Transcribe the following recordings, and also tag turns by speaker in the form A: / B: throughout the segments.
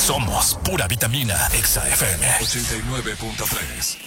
A: Somos pura vitamina. Exa FM
B: 89.3.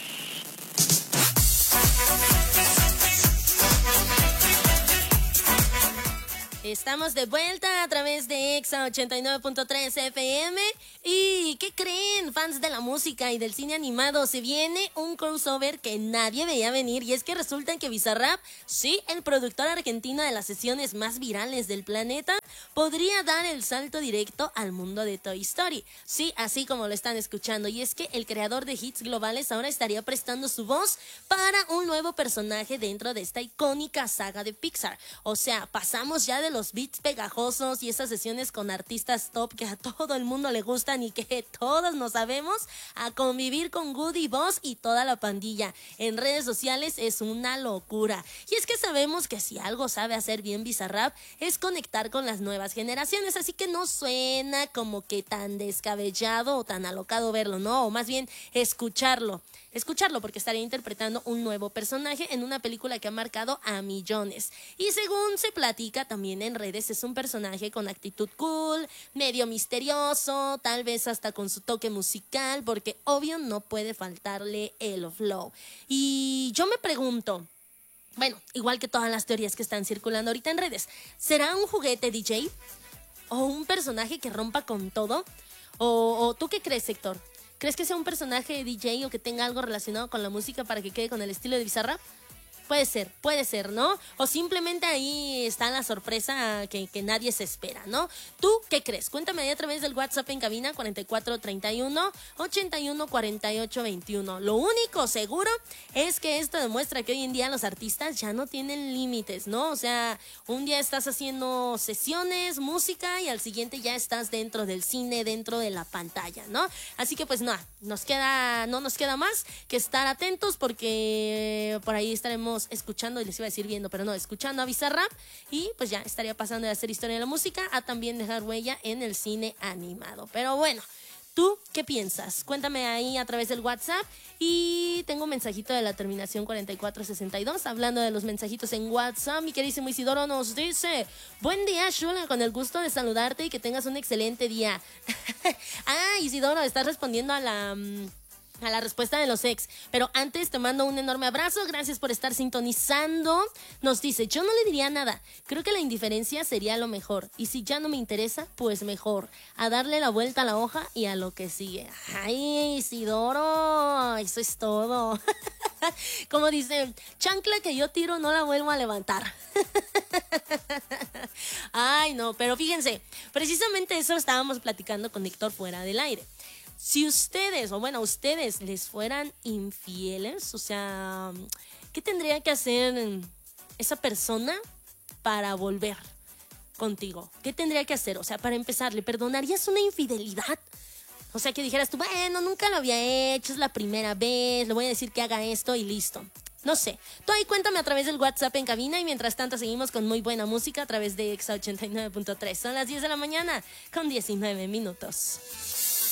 C: Estamos de vuelta a través de Exa 89.3 FM. ¿Y qué creen, fans de la música y del cine animado? Se viene un crossover que nadie veía venir, y es que resulta que Bizarrap, sí, el productor argentino de las sesiones más virales del planeta, podría dar el salto directo al mundo de Toy Story. Sí, así como lo están escuchando, y es que el creador de hits globales ahora estaría prestando su voz para un nuevo personaje dentro de esta icónica saga de Pixar. O sea, pasamos ya de los beats pegajosos y esas sesiones con artistas top que a todo el mundo le gustan y que todos no sabemos, a convivir con Woody, Buzz y toda la pandilla. En redes sociales es una locura. Y es que sabemos que si algo sabe hacer bien Bizarrap es conectar con las nuevas generaciones, así que no suena como que tan descabellado o tan alocado verlo, ¿no? O más bien escucharlo, porque estaría interpretando un nuevo personaje en una película que ha marcado a millones. Y según se platica también en redes, es un personaje con actitud cool, medio misterioso, tal vez hasta con su toque musical, porque obvio no puede faltarle el flow. Y yo me pregunto, bueno, igual que todas las teorías que están circulando ahorita en redes, ¿será un juguete DJ? ¿O un personaje que rompa con todo? ¿O tú qué crees, Héctor? ¿Crees que sea un personaje DJ o que tenga algo relacionado con la música para que quede con el estilo de Bizarrap? Puede ser, ¿no? O simplemente ahí está la sorpresa que nadie se espera, ¿no? ¿Tú qué crees? Cuéntame ahí a través del WhatsApp en cabina 4431 81 48 21. Lo único seguro es que esto demuestra que hoy en día los artistas ya no tienen límites, ¿no? O sea, un día estás haciendo sesiones, música, y al siguiente ya estás dentro del cine, dentro de la pantalla, ¿no? Así que pues no nos queda más que estar atentos, porque por ahí estaremos escuchando, y les iba a decir viendo, pero no, escuchando a Bizarrap, y pues ya estaría pasando de hacer historia de la música a también dejar huella en el cine animado. Pero bueno, ¿tú qué piensas? Cuéntame ahí a través del WhatsApp. Y tengo un mensajito de la terminación 4462. Hablando de los mensajitos en WhatsApp, mi queridísimo Isidoro nos dice: buen día, Shula, con el gusto de saludarte y que tengas un excelente día. Isidoro, estás respondiendo a la respuesta de los ex, pero antes te mando un enorme abrazo, gracias por estar sintonizando. Nos dice: yo no le diría nada, creo que la indiferencia sería lo mejor, y si ya no me interesa, pues mejor, a darle la vuelta a la hoja y a lo que sigue. Ay, Isidoro, eso es todo. Como dice, chancla que yo tiro no la vuelvo a levantar. Ay, no, pero fíjense, precisamente eso estábamos platicando con Héctor fuera del aire. Si ustedes les fueran infieles, o sea, ¿qué tendría que hacer esa persona para volver contigo? ¿Qué tendría que hacer? O sea, para empezar, ¿le perdonarías una infidelidad? O sea, que dijeras tú, bueno, nunca lo había hecho, es la primera vez, le voy a decir que haga esto y listo. No sé, tú ahí cuéntame a través del WhatsApp en cabina, y mientras tanto seguimos con muy buena música a través de Exa 89.3. Son las 10 de la mañana con 19 minutos.